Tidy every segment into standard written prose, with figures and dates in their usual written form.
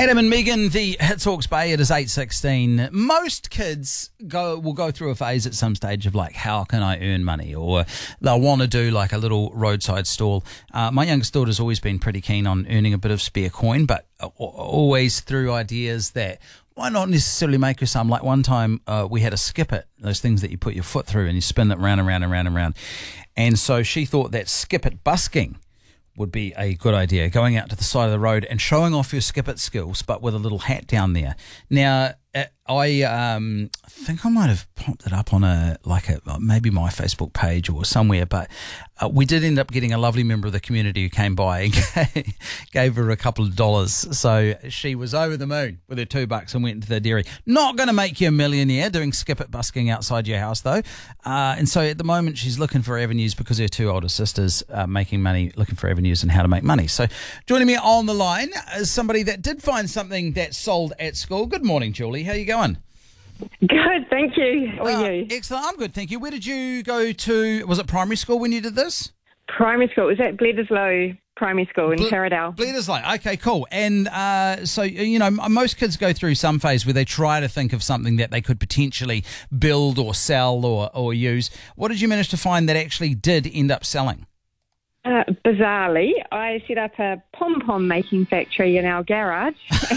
Adam and Megan, the Hits Hawke's Bay. It is 8:16. Most kids will go through a phase at some stage of like, how can I earn money? Or they'll want to do like a little roadside stall. My youngest daughter's always been pretty keen on earning a bit of spare coin, but always through ideas that why not necessarily make her some? Like one time we had a skip it, those things that you put your foot through and you spin it round and round and round and round. And so she thought that skip it busking would be a good idea, going out to the side of the road and showing off your skip it skills, but with a little hat down there. Now, I think I might have popped it up on maybe my Facebook page or somewhere, but we did end up getting a lovely member of the community who came by and gave her a couple of dollars. So she was over the moon with her $2 and went into the dairy. Not going to make you a millionaire doing skip it busking outside your house though. And so at the moment she's looking for avenues because her two older sisters are making money, looking for avenues and how to make money. So joining me on the line is somebody that did find something that sold at school. Good morning, Julie. How are you going? Good, thank you. How are you? Excellent. I'm good, thank you. Where did you go to? Was it primary school when you did this? Primary school. It was at Bledisloe Primary School in Taradale. Bledisloe. Okay, cool. And so, you know, most kids go through some phase where they try to think of something that they could potentially build or sell or use. What did you manage to find that actually did end up selling? Bizarrely, I set up a pom-pom making factory in our garage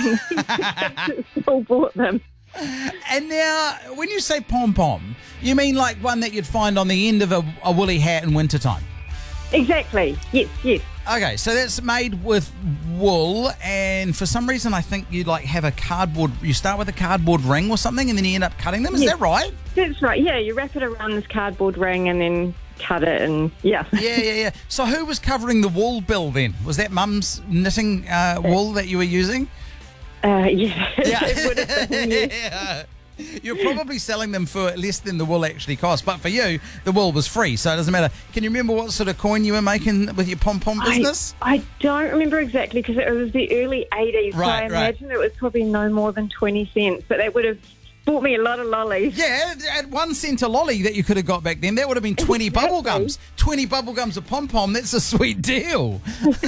and still bought them. And now, when you say pom-pom, you mean like one that you'd find on the end of a woolly hat in wintertime? Exactly, yes. Okay, so that's made with wool, and for some reason I think you like have a cardboard, you start with a cardboard ring or something and then you end up cutting them, is that right? That's right, yeah, you wrap it around this cardboard ring and then cut it and Yeah. So who was covering the wool bill then? Was that Mum's knitting wool that you were using? Yeah. It would have been, yeah. You're probably selling them for less than the wool actually cost, but for you, the wool was free, so it doesn't matter. Can you remember what sort of coin you were making with your pom-pom business? I don't remember exactly because it was the early 80s, so I imagine it was probably no more than 20 cents, but that would have bought me a lot of lollies. Yeah, at 1 cent a lolly that you could have got back then, that would have been 20 bubble gums. 20 bubble gums of pom-pom, that's a sweet deal.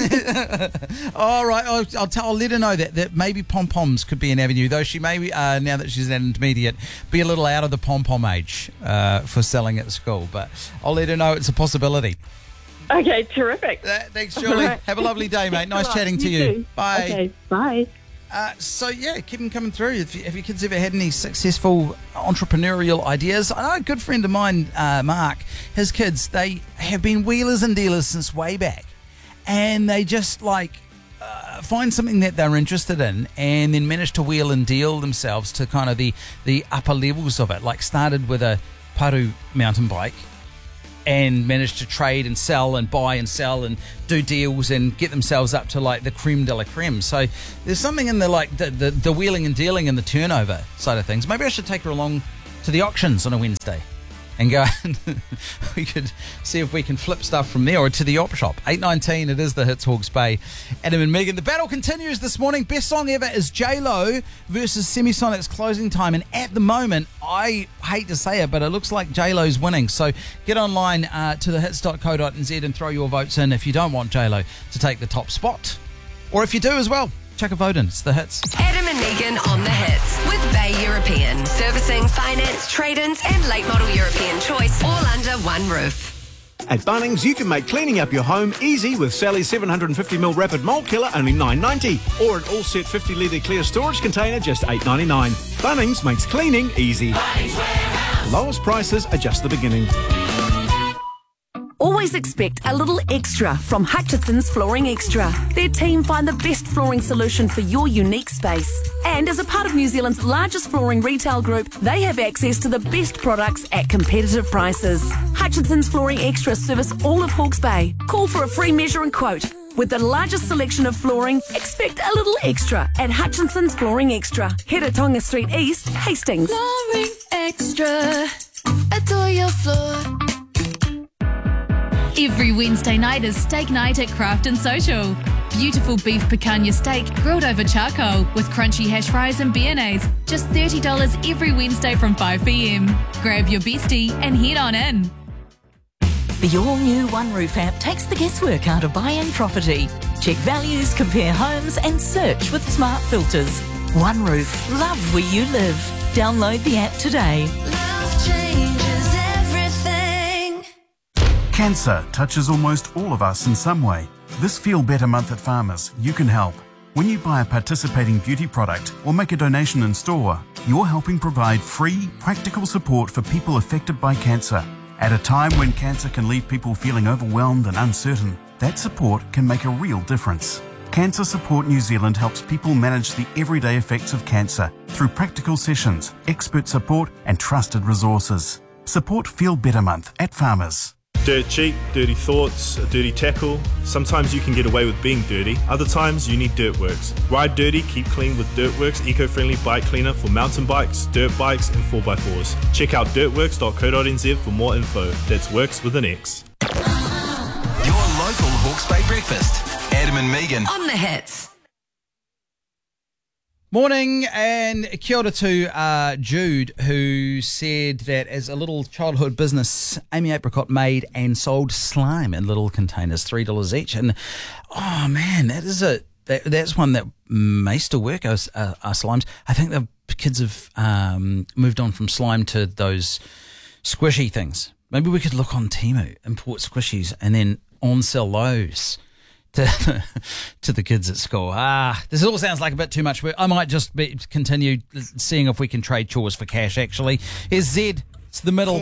All right, I'll let her know that maybe pom-poms could be an avenue, though she may, now that she's an intermediate, be a little out of the pom-pom age for selling at school. But I'll let her know it's a possibility. Okay, terrific. Thanks, Julie. Right. Have a lovely day, mate. Nice chatting to you. Too. Bye. Okay, bye. So, yeah, keep them coming through. Have your kids ever had any successful entrepreneurial ideas? I know a good friend of mine, Mark, his kids, they have been wheelers and dealers since way back. And they just, find something that they're interested in and then manage to wheel and deal themselves to kind of the upper levels of it. Like, started with a Paru mountain bike and managed to trade and sell and buy and sell and do deals and get themselves up to like the creme de la creme. So there's something in the wheeling and dealing and the turnover side of things. Maybe I should take her along to the auctions on a Wednesday and go and we could see if we can flip stuff from there, or to the op shop. 8:19, it is the Hits Hawke's Bay. Adam and Megan. The battle continues this morning. Best song ever is J-Lo versus Semisonic's Closing Time. And at the moment, I hate to say it, but it looks like J-Lo's winning. So get online to thehits.co.nz and throw your votes in if you don't want J-Lo to take the top spot. Or if you do as well, chuck a vote in. It's the Hits. Adam and Megan on the Hits with Bay European. Servicing, finance, trade-ins and late model European choice all under one roof. At Bunnings, you can make cleaning up your home easy with Sally's 750ml Rapid Mold Killer, only $9.90. Or an all-set 50-litre clear storage container, just $8.99. Bunnings makes cleaning easy. Lowest prices are just the beginning. Always expect a little extra from Hutchinson's Flooring Extra. Their team find the best flooring solution for your unique space. And as a part of New Zealand's largest flooring retail group, they have access to the best products at competitive prices. Hutchinson's Flooring Extra service all of Hawke's Bay. Call for a free measure and quote. With the largest selection of flooring, expect a little extra at Hutchinson's Flooring Extra. Heretonga Street East, Hastings. Flooring Extra. Adore your floor. Every Wednesday night is steak night at Craft and Social. Beautiful beef picanha steak grilled over charcoal with crunchy hash fries and béarnaise. Just $30 every Wednesday from 5 p.m. Grab your bestie and head on in. The all-new One Roof app takes the guesswork out of buying property. Check values, compare homes and search with smart filters. One Roof, love where you live. Download the app today. Love changes everything. Cancer touches almost all of us in some way. This Feel Better Month at Farmers, you can help. When you buy a participating beauty product or make a donation in store, you're helping provide free, practical support for people affected by cancer. At a time when cancer can leave people feeling overwhelmed and uncertain, that support can make a real difference. Cancer Support New Zealand helps people manage the everyday effects of cancer through practical sessions, expert support and trusted resources. Support Feel Better Month at Farmers. Dirt cheap, dirty thoughts, a dirty tackle. Sometimes you can get away with being dirty. Other times you need Dirtworks. Ride dirty, keep clean with Dirtworks eco-friendly bike cleaner for mountain bikes, dirt bikes and 4x4s. Check out dirtworks.co.nz for more info. That's works with an X. Your local Hawke's Bay breakfast. Adam and Megan. On the hits. Morning, and kia ora to Jude, who said that as a little childhood business, Amy Apricot made and sold slime in little containers, $3 each. And oh man, that's one that may still work. Our slimes. I think the kids have moved on from slime to those squishy things. Maybe we could look on Temu, import squishies, and then on sell those to the kids at school. This all sounds like a bit too much work. I might just continue seeing if we can trade chores for cash, actually. Here's Zed. It's the middle.